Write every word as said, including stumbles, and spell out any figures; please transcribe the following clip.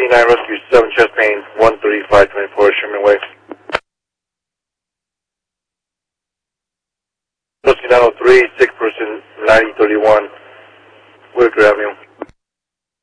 twenty-nine, rescue seven, chest pain, one thirty-five twenty-four, Sherman Way. Rescue nine oh three, sick person, ninety thirty-one, Whitaker Avenue.